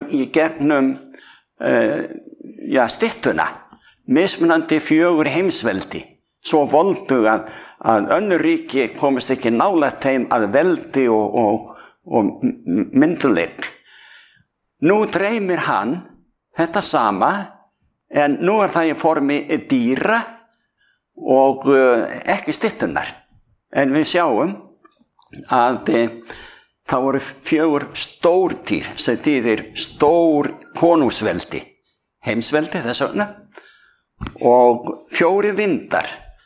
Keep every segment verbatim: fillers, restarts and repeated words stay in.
í gegnum uh, ja, styttuna, mismunandi fjögur heimsveldi, svo voldu að, að önnur ríki komist ekki nálægt þeim að veldi og, og, og mynduleik. Nú dreymir hann þetta sama, en nú er það í formi dýra og uh, ekki styttunar. En við sjáum að uh, það voru fjögur stórdýr, sem þýðir stór konungsveldi, heimsveldi þess vegna, og fjóri vindar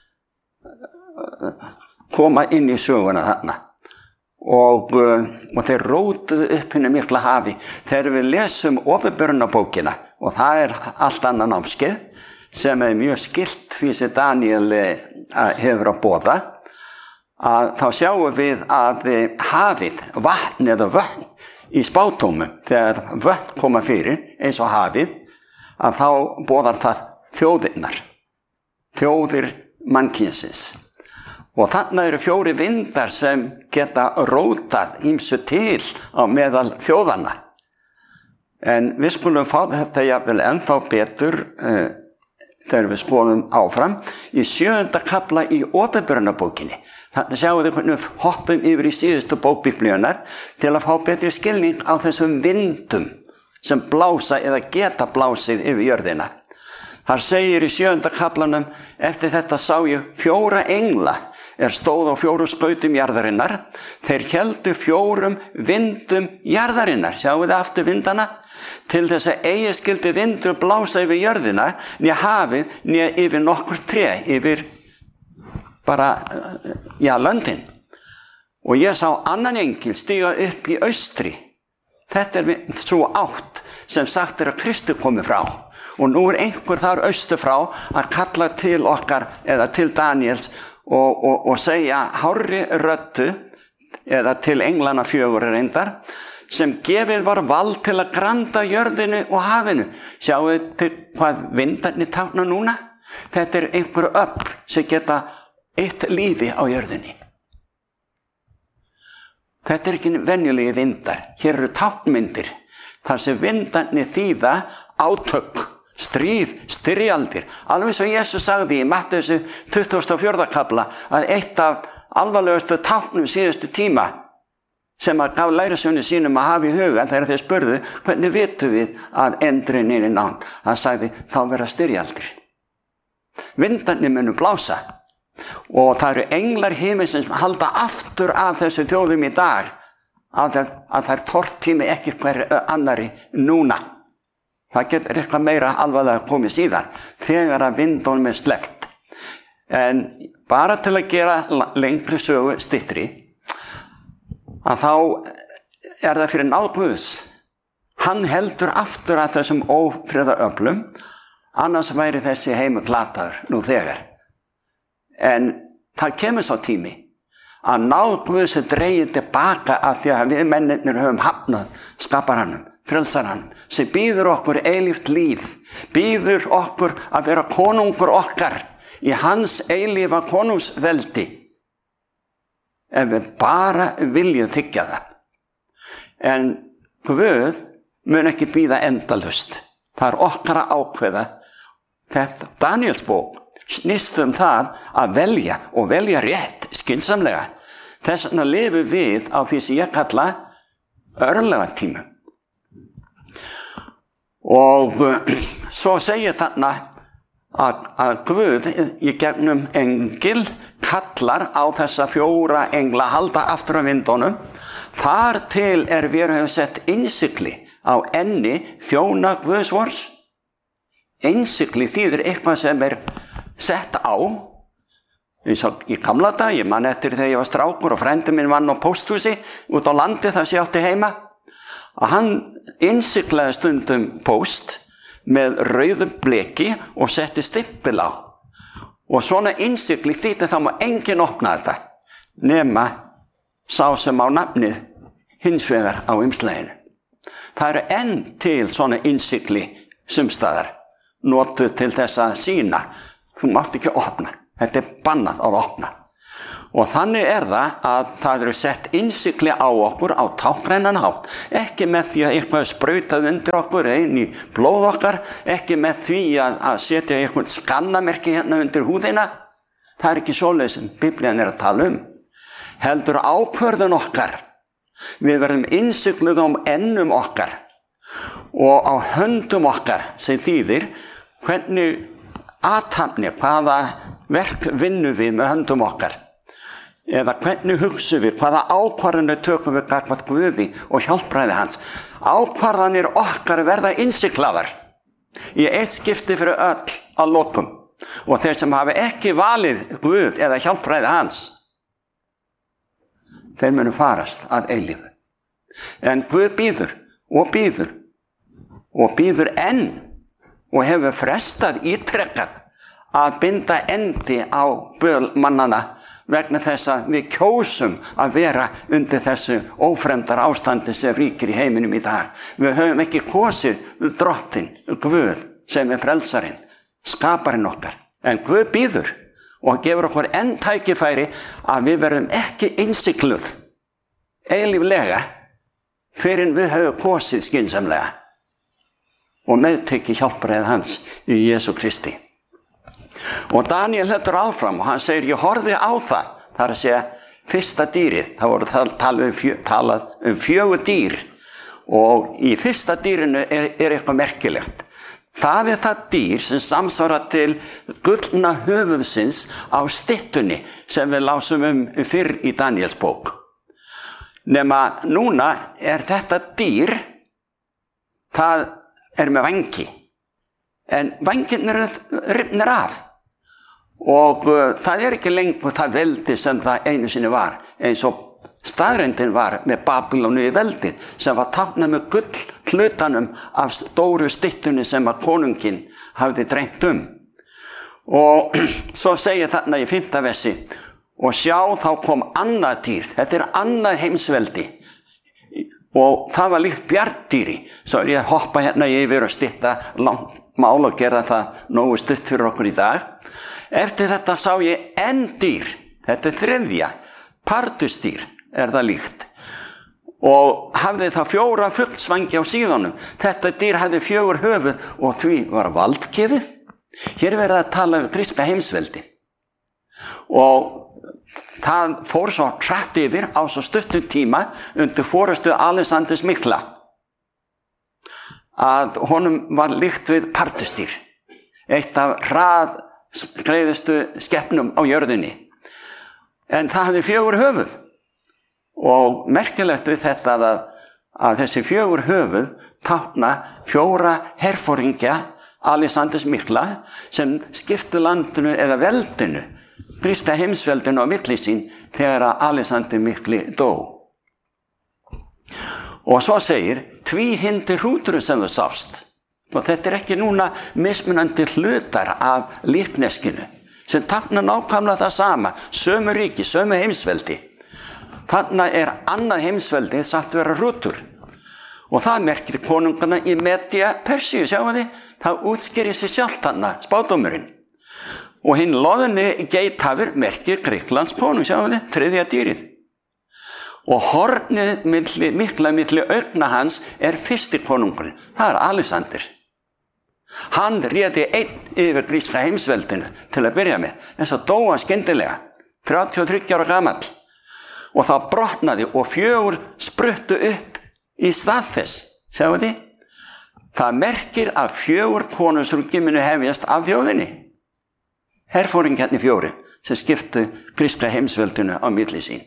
koma inn í söguna þarna. Og, og þeir rótuðu upp henni mikla hafi. Þegar við lesum Åpenbarunarbókina, og það er allt annað námskeið, sem er mjög skylt því sem Daniel hefur að boða, að þá sjáum við að hafið, vatn eða vötn í spátómum, þegar vötn koma fyrir, eins og hafið, að þá boðar það þjóðirnar, þjóðir mannkynsins. Og þarna eru fjóri vindar sem geta rótað ýmsu til á meðal þjóðanna. En við skulum fá þetta jafnvel ennþá betur uh, þegar við skoðum áfram í sjöunda kafla í Åpenbarunarbókinni. Þannig sjáum við hvernig við hoppum yfir í síðustu bók Biblíunnar til að fá betri skilning á þessum vindum sem blása eða geta blásið yfir jörðina. Þar segir í sjöunda kaflanum, eftir þetta sá ég fjóra engla er stóð á fjórum skautum jarðarinnar. Þeir héldu fjórum vindum jarðarinnar, sjáum við aftur vindana, til þess að eigi skyldi vindur blása yfir jörðina, né hafið, né yfir nokkur tré, yfir bara, já, löndin. Og ég sá annan engil stíga upp í austri. Þetta er svo átt sem sagt er að Kristi komi frá. Og nú er einhver þar austur frá að kalla til okkar eða til Daniels og, og, og segja hárri röddu eða til englana fjögur reyndar sem gefið var vald til að granda jörðinu og hafinu. Sjáu til hvað vindarnir tákna núna? Þetta er einhver öfl sem geta eitt lífi á jörðinni. Þetta er ekki venjulegi vindar. Hér eru táknmyndir þar sem vindarnir þýða átök, stríð, styrjaldir. Alveg svo Jesus sagði í Mattheusi tuttugasta og fjórða kafla að eitt af alvarlegustu táknum síðustu tíma sem að gaf lærisveinum sínum að hafa í huga þegar þeir spurðu hvernig vitum við að endurinn er í nánd. Hann sagði þá verða styrjaldir. Vindarnir munu blása og það eru englar himinsins sem halda aftur af þessu þjóðum í dag að, að það er tortími ekki hver annari núna. Það getur eitthvað meira alvarlega komið síðan þegar að vindunum er sleppt. En bara til að gera lengri sögu styttri, að þá er það fyrir náð Guðs. Hann heldur aftur að þessum ófriðaröflum, annars væri þessi heimur glataður nú þegar. En það kemur svo tími að náð Guðs er dregið tilbaka af því að við mennirnir höfum hafnað skaparanum, frelsaranum, sem býður okkur eilíft líf, býður okkur að vera konungur okkar í hans eilífa konungsveldi, ef við bara viljum þiggja það. En Guð mun ekki bíða endalaust. Það er okkar að ákveða. Þetta Daniels bók snýst um það að velja og velja rétt, skynsamlega. Þess vegna lifum við á því sem ég kalla örlagatímum. Og svo segir þarna að, að Guð í gegnum engil kallar á þessa fjóra engla halda aftur af vindunum. Þar til er við höfum sett innsigli á enni þjóna Guðs vors. Innsigli þýðir eitthvað sem er sett á. Eins og í gamla dag, ég man eftir þegar ég var strákur og frændi minn vann á pósthúsi út á landi þar sem ég átti heima. Að hann innsiglaði stundum póst með rauðum bleki og setti stimpil á. Og svona innsigli þýtti þá má enginn opna þetta nema sá sem á nafnið hins vegar á umslaginu. Það eru enn til svona innsigli sumstaðar notuð til þess að sýna. Þú mátt ekki opna. Þetta er bannað að opna. Og þannig er það að það eru sett innsigli á okkur á táknrænan hátt, ekki með því að eitthvað er sprautað undir okkur inn í blóð okkar, ekki með því að, að setja eitthvað skannamerki hérna undir húðina. Það er ekki svoleiðis sem Biblían er að tala um. Heldur ákvörðun okkar. Við verðum innsigluð á ennum okkar og á höndum okkar, sem þýðir hvernig athafni, hvaða verk vinnum við með höndum okkar. Eða hvernig hugsum við, hvaða ákvarðanir tökum við gagnvart Guði og hjálpræði hans. Ákvarðanir okkar verða innsiklaðar í eitt skipti fyrir öll að lokum. Og þeir sem hafi ekki valið Guð eða hjálpræði hans, þeir munu farast að eilífu. En Guð býður og býður og býður enn og hefur frestað ítrekkað að binda endi á böl mannana vegna þess að við kjósum að vera undir þessu ófremdar ástandi sem ríkir í heiminum í dag. Við höfum ekki kosið drottinn, Guð, sem er frelsarinn, skaparinn okkar. En Guð býður og gefur okkur enn tækifæri að við verðum ekki innsigluð eilíflega fyrr en við höfum kosið skynsamlega og meðtekið hjálpræði hans í Jesú Kristi. Og Daniel heldur áfram og hann segir, ég horfði á það, það er að segja fyrsta dýrið, það voru talað um, fjö, talað um fjögur dýr og í fyrsta dýrinu er, er eitthvað merkilegt. Það er það dýr sem samsvarar til gullna höfuðsins á styttunni sem við lásum um fyrr í Daniels bók. Nema núna er þetta dýr, það er með vangi, en vangirnir eru rifnir af. Og uh, það er ekki lengur það veldi sem það einu sinni var, eins og staðreyndin var með Babylonu í veldi, sem var táknað með gull hlutanum af stóru styttunni sem að konunginn hafði dreymt um. Og svo segir þarna í fimmta versi, og sjá þá kom annað dýr, þetta er annað heimsveldi, og það var líkt bjarndýri, svo er ég að hoppa hérna yfir og stytta langt mál og gera það nógu stutt fyrir okkur í dag. Eftir þetta sá ég enn dýr, þetta er þriðja, pardusdýr er það líkt. Og hafði það fjóra fuglsvangi á síðunum. Þetta dýr hafði fjögur höfuð og því var valdgefið. Hér er verið að tala um gríska heimsveldi. Og það fór svo hratt yfir á svo stuttum tíma undir forystu Alexanders mikla að honum var líkt við pardusdýr. Eitt af hrað skreiðustu skepnum á jörðinni. En það hafði fjögur höfuð. Og merkilegt við þetta að, að þessi fjögur höfuð tákna fjóra herforingja Alexanders mikla sem skiptu landinu eða veldinu, gríska heimsveldinu á milli sín þegar að Alexander mikli dó. Og svo segir, tvíhyrndi hrúturinn sem þú sást. Og þetta er ekki núna mismunandi hlutar af líkneskinu sem tákna nákvæmlega það sama, sömu ríki, sömu heimsveldi. Þannig er annað heimsveldi sagt vera hrútur. Og það merkir konungana í Media Persíu, sjáum þið, það útskýrir sig sjálft þarna, spádómurinn. Og hinn loðinni geithafur merkir Grikklands konung, sjáum þið, þriðja dýrið. Og hornið milli, mikla milli augna hans er fyrsti konungurinn, það er Alexander. Hann réði einn yfir gríska heimsveldinu til að byrja með, en svo dó hann skyndilega, þrjátíu og þriggja ára gamall. Og það brotnaði og fjögur spruttu upp í stað þess, sjáu þið? Það merkir að fjögur konungsríki munu hefjast af þjóðinni. Herforingjarnir fjóri sem skiptu gríska heimsveldinu á milli sín.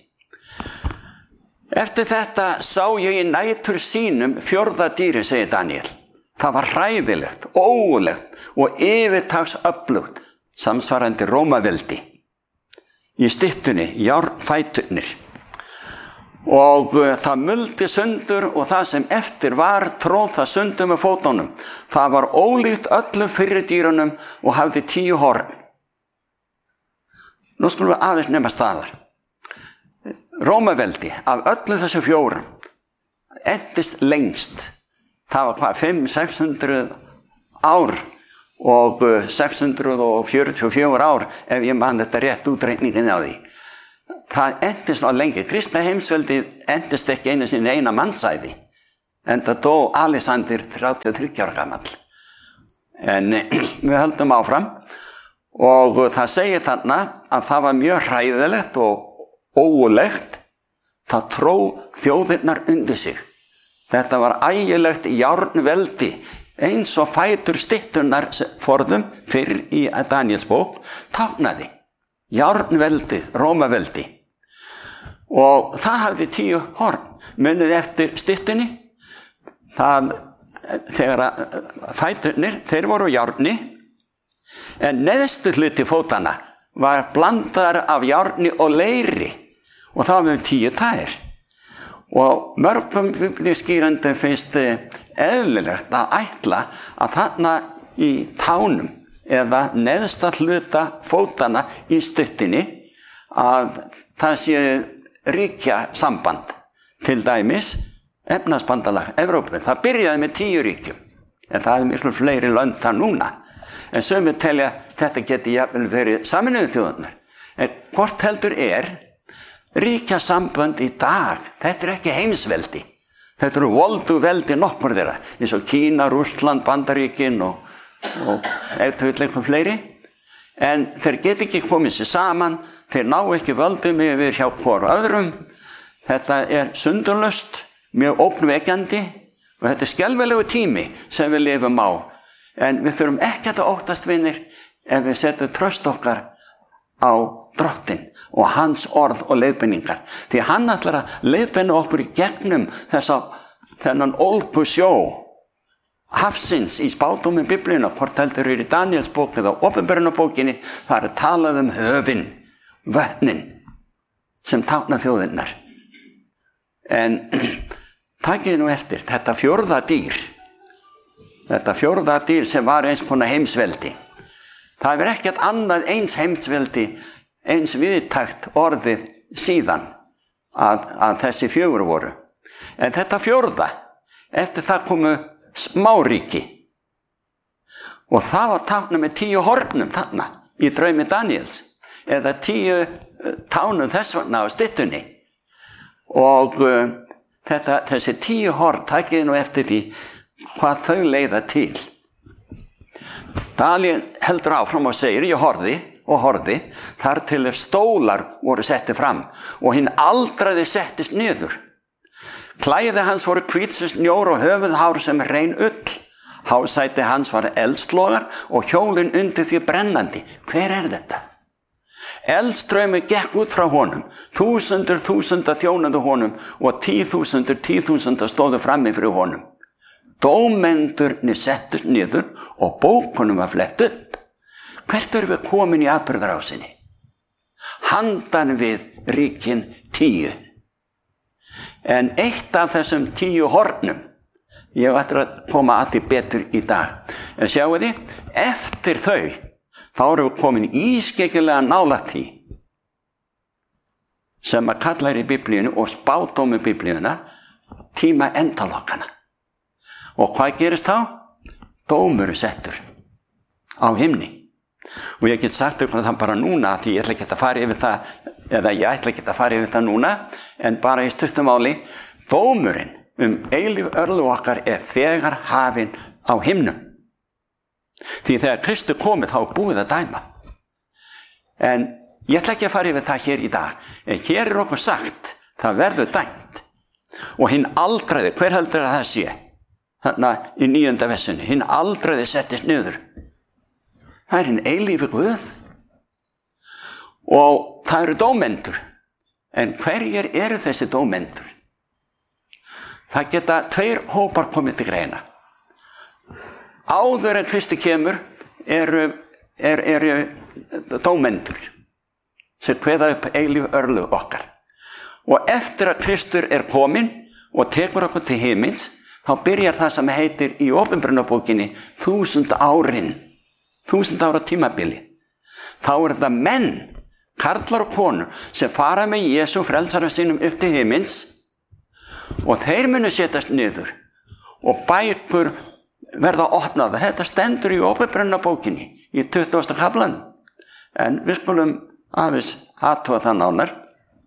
Eftir þetta sá ég í nætur sínum fjórða dýri, segir Daniel. Það var hræðilegt, ógulegt og yfirtagsöflugt, samsvarandi Rómaveldi. Í styttunni, járnfæturnir. Og það muldi sundur og það sem eftir var tróð það sundur með fótunum. Það var ólíkt öllum fyrri dýrunum og hafði tíu horn. Nú skulum við aðeins nema staðar. Rómaveldi af öllum þessu fjórum endist lengst. Það var hvað, fimm til sex hundruð ár og sex hundruð fjörutíu og fjögur ár ef ég man þetta rétt útreikningin á því. það endist ná lengi. Kristna heimsveldi endist ekki einu sinni eina mannsævi. En það dó Alexander þrjátíu og þriggja ára gamall. En við höldum áfram og það segir þarna að það var mjög hræðilegt og ógulegt. Það tró þjóðirnar undir sig. Þetta var ægilegt járnveldi, eins og fætur stytturnar forðum fyrr í Daniels bók táknaði. Járnveldið, Rómaveldi. Og það hafði tíu horn. Munið eftir styttunni. Það, þegar fæturnir, þeir voru járni, en neðstu hluti fótanna var blandaðar af járni og leiri. Og það var með tíu tær. Og mörgum biblíuskýrendum finnst eðlilegt að ætla að þarna í tánum eða neðsta hluta fótanna í stuttinni að það sé ríkja samband, til dæmis efnahagsbandalag Evrópu. Það byrjaði með tíu ríkjum, en það er miklu fleiri lönd þar núna. En sumir telja þetta geti jafnvel verið Sameinuðu þjóðirnar. En hvort heldur er ríkja sambönd í dag, þetta er ekki heimsveldi. Þetta eru voldu veldi nokkur þeirra, eins og Kína, Rússland, Bandaríkin og, og eitthvað fleiri. En þeir get ekki komið sér saman, þeir ná ekki völdum yfir hjá hvor öðrum. Þetta er sundurlaust, mjög ógnvekjandi og þetta er skelfilegu tími sem við lifum á. En við þurfum ekki að óttast vinir ef við setjum tröst okkar á Drottinn og hans orð og leiðbeiningar. Því hann ætlar að leiðbeina okkur í gegnum þessa, þennan ólgu sjó hafsins í spádómi Biblíuna, hvort heldur er í Daniels bók eða Opinberunarbókinni, það er talað um höfin, vötnin sem tákna þjóðirnar. En takið nú eftir, þetta fjórða dýr, þetta fjórða dýr sem var eins konar heimsveldi. Það er ekkert annað eins heimsveldi, eins viðtækt orðið síðan að, að þessi fjögur voru. En þetta fjórða, eftir það komu smáríki. Og það var táknað með tíu hornum þarna í draumi Daniels. Eða tíu tánum þess vegna á styttunni. Og uh, þetta, þessi tíu horn, takið nú eftir því hvað þau leiða til. Daniel heldur áfram og segir, ég horfði og horfði, þar til stólar voru setti fram og hinn aldraði settist niður. Klæði hans voru hvítsins snjór og höfuðhár sem rein ull. Hásæti hans var eldslogar og hjólin undir því brennandi. Hver er þetta? Eldstraumur gekk út frá honum, þúsundur þúsunda þjónandi honum og tíþúsundur tíþúsunda stóðu frammi fyrir honum. Dómendurnir settust niður og bókunum var flett upp. Hvert erum við komin í atburðarásinni? Handan við ríkin tíu. En eitt af þessum tíu hornum, ég ætla að koma að því betur í dag. En sjáu þið, eftir þau, þá erum við komin ískeikilega nálægt því sem að kalla er í Biblíunni og spádómi Biblíuna tíma endalokkana. Og hvað gerist þá? Dómur er settur á himni. Og ég get sagt ykkur það bara núna, því ég ætla ekki að fara yfir það, eða ég ætla ekki að fara yfir það núna, en bara í stuttum máli, dómurinn um eilíf örlög okkar er þegar hafinn á himnum. Því þegar Kristur komið þá er búið að dæma. En ég ætla ekki að fara yfir það hér í dag, en hér er okkur sagt, það verður dæmt. Og hinn aldraði, hver heldur að það sé? Þarna í níunda versunni, hinn aldraði settist niður. Það er hinn eilífi Guð og það eru dómendur. En hverjir eru þessi dómendur? Það geta tveir hópar komið til greina. Áður en Kristi kemur eru, er, eru dómendur sem kveða upp eilíf örlög okkar. Og eftir að Kristur er kominn og tekur okkur til himins, þá byrjar það sem heitir í Opinberunarbókinni þúsund árin. Þúsund ára tímabili. Þá er það menn, karlar og konur, sem fara með Jesú frelsara sínum upp til himins og þeir munu setjast niður og bækur verða opnaða. Þetta stendur í Opinberunarbókinni í tuttugasta kaflanum. En við skulum aðeins athuga það nánar.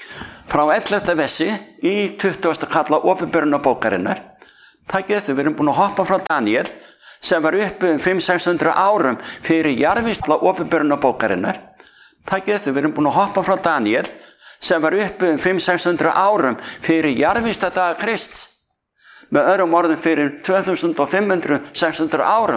Frá ellefta versi í tuttugasta kafla opinberunarbókarinnar, takið eftir, við erum búin að hoppa frá Daníel, sem var uppi um fimm til sex hundruð árum fyrir jarðvísla opinberunarbókarinnar. Takið eftir, við erum búin að hoppa frá Daníel, sem var uppi um fimm til sex hundruð árum fyrir jarðvísla daga Krists. Með öðrum orðum fyrir tvö þúsund fimm hundruð til sex hundruð árum